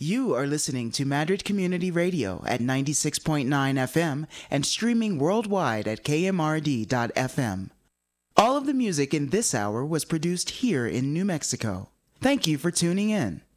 You are listening to Madrid Community Radio at 96.9 FM and streaming worldwide at kmrd.fm. All of the music in this hour was produced here in New Mexico. Thank you for tuning in.